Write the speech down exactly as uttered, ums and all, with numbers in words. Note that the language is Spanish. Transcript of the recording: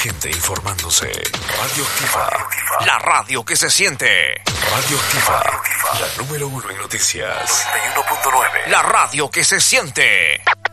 gente informándose. Radioactiva. La radio que se siente. Radioactiva. La número uno en noticias. noventa y uno punto nueve. La radio que se siente.